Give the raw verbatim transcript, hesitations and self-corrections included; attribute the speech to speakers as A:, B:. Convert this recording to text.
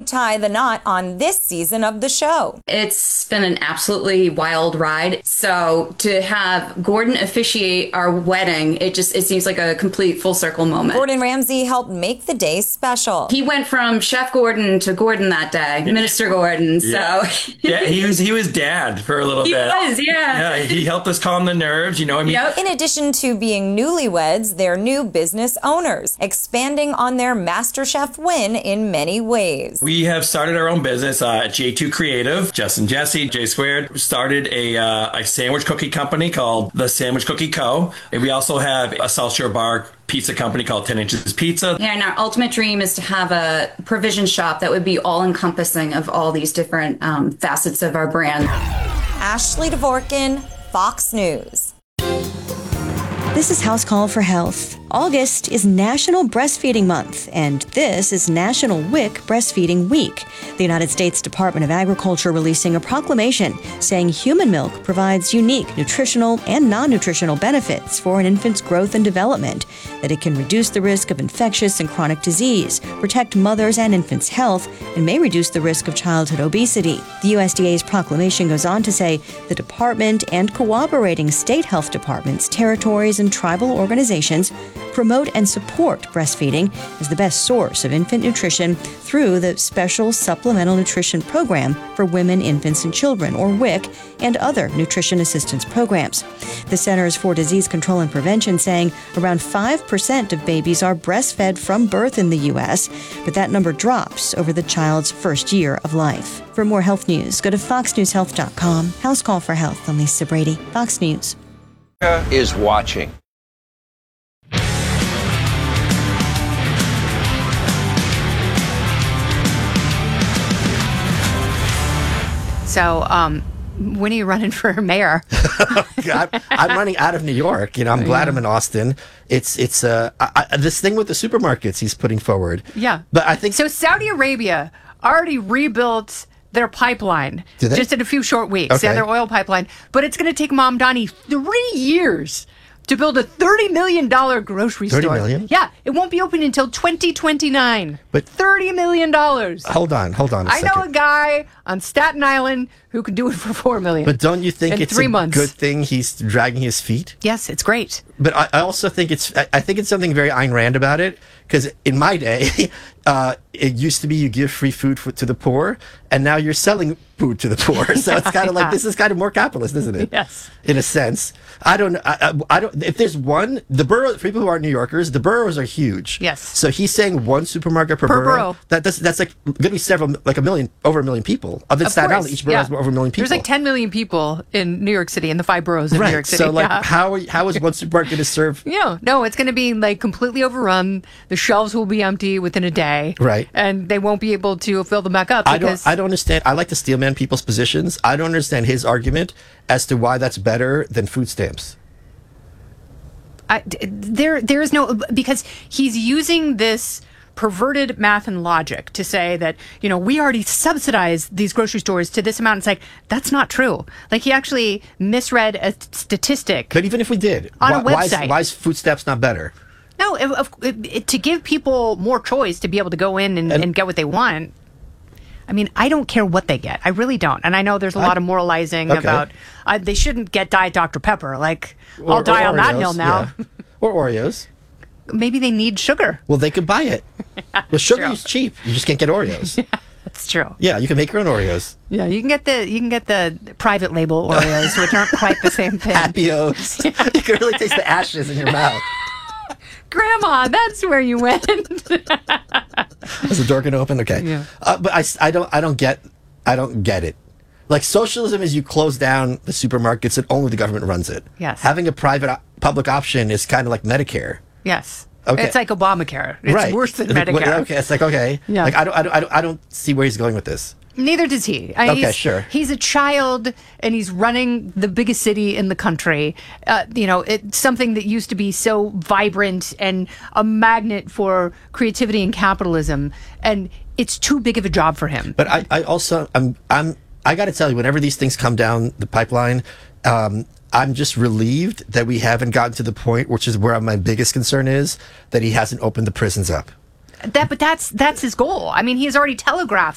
A: tie the knot on this season of the show.
B: It's been an absolutely wild ride. So to have Gordon officiate our wedding, it just it seems like a complete full circle moment.
A: Gordon Ramsay helped make the day special.
B: He went from Chef Gordon to Gordon that day, Minister Gordon.
C: Yeah.
B: So
C: yeah, he was he was dad for a little
B: he
C: bit.
B: He was, yeah.
C: Yeah, he helped us calm the nerves, you know. I mean,
B: yep.
A: In addition to being newlyweds, they're new business owners, expanding on their MasterChef win in many ways.
C: We have started our own business uh, at J two Creative. Justin Jesse, J Squared, started a, uh, a sandwich cookie company called The Sandwich Cookie Co. And we also have a South Shore Bar pizza company called ten inches Pizza.
B: Yeah, and our ultimate dream is to have a provision shop that would be all-encompassing of all these different um, facets of our brand.
A: Ashley Dvorkin, Fox News.
D: This is House Call for Health. August is National Breastfeeding Month, and this is National W I C Breastfeeding Week. The United States Department of Agriculture releasing a proclamation saying human milk provides unique nutritional and non-nutritional benefits for an infant's growth and development, that it can reduce the risk of infectious and chronic disease, protect mothers' and infants' health, and may reduce the risk of childhood obesity. The U S D A's proclamation goes on to say the department and cooperating state health departments, territories, and tribal organizations promote and support breastfeeding as the best source of infant nutrition through the Special Supplemental Nutrition Program for Women, Infants, and Children, or W I C, and other nutrition assistance programs. The Centers for Disease Control and Prevention saying around five percent of babies are breastfed from birth in the U S, but that number drops over the child's first year of life. For more health news, go to fox news health dot com. House Call for Health. I'm Lisa Brady, Fox News.
E: Is watching.
F: So, um, when are you running for mayor?
G: I'm, I'm running out of New York. You know, I'm glad
F: yeah.
G: I'm in Austin. It's it's uh, I, I, this thing with the supermarkets he's putting forward.
F: Yeah,
G: but I think
F: so. Saudi Arabia already rebuilt their pipeline just in a few short weeks.
G: Okay.
F: Yeah, their oil pipeline, but it's going to take Mamdani three years to build a thirty million dollars grocery
G: thirty
F: store.
G: thirty million?
F: Yeah, it won't be open until twenty twenty-nine.
G: But
F: thirty million dollars.
G: Hold on, hold on a
F: I
G: second.
F: know a guy on Staten Island who can do it for four million dollars.
G: But don't you think
F: in
G: it's
F: three
G: a
F: months.
G: good thing he's dragging his feet?
F: Yes, it's great.
G: But I, I also think it's I, I think it's something very Ayn Rand about it, because in my day, uh, it used to be you give free food for, to the poor, and now you're selling food to the poor. So it's kind of
F: yeah.
G: like, this is kind of more capitalist, isn't it?
F: Yes.
G: In a sense. I don't I, I, I don't if there's one, the borough, for people who aren't New Yorkers, the boroughs are huge.
F: Yes.
G: So he's saying one supermarket per,
F: Per
G: borough.
F: borough.
G: That, that's, that's like going to be several, like a million, over a million people. Other than
F: Of
G: Staten
F: course,
G: Island, each borough
F: yeah.
G: has over a million people.
F: There's like ten million people in New York City, in the five boroughs of
G: right.
F: New York City.
G: So like,
F: yeah.
G: how, are, how is one supermarket going to serve?
F: Yeah, no, it's going to be like completely overrun. The shelves will be empty within a day.
G: Right.
F: And they won't be able to fill them back up.
G: I
F: Because
G: don't. I don't understand. I like to steel man people's positions. I don't understand his argument as to why that's better than food stamps.
F: I, there, there is no, because he's using this perverted math and logic to say that, you know, we already subsidize these grocery stores to this amount. It's like, that's not true. Like, he actually misread a statistic.
G: But even if we did,
F: on
G: why,
F: a
G: why, is,
F: website.
G: why is food stamps not better?
F: No, if, if, if, to give people more choice to be able to go in and,
G: And-
F: and get what they want. I mean, I don't care what they get. I really don't. And I know there's a lot
G: I-
F: of moralizing
G: okay.
F: about uh, they shouldn't get Diet Doctor Pepper. Like,
G: Or-
F: I'll die
G: or
F: on that
G: Oreos,
F: hill now.
G: yeah. Or Oreos.
F: Maybe they need sugar.
G: Well, they could buy it. Well, sugar
F: true.
G: is cheap. You just can't get Oreos.
F: That's true.
G: Yeah, you can make your own Oreos.
F: Yeah, you can get the you can get the private label Oreos, which aren't quite the same thing.
G: Happy-O's. You can really taste the ashes in your mouth.
F: Grandma, that's where you went.
G: Is the door gonna open? Okay.
F: Yeah.
G: Uh, but I, I don't I don't get I don't get it. Like, socialism is you close down the supermarkets and only the government runs it.
F: Yes.
G: Having a private op- public option is kind of like Medicare.
F: Yes.
G: Okay.
F: It's like Obamacare. It's
G: right.
F: worse than
G: Well,
F: Medicare.
G: Okay, it's like, okay.
F: Yeah.
G: Like, I don't, I don't, I don't, I don't see where he's going with this.
F: Neither does he. I,
G: Okay,
F: he's,
G: sure.
F: He's a child, and he's running the biggest city in the country. Uh, you know, it's something that used to be so vibrant and a magnet for creativity and capitalism, and it's too big of a job for him.
G: But I, I also, I'm, I'm, I got to tell you, whenever these things come down the pipeline, um, I'm just relieved that we haven't gotten to the point, which is where my biggest concern is, that he hasn't opened the prisons up.
F: That, but that's that's his goal. I mean, he's already telegraphed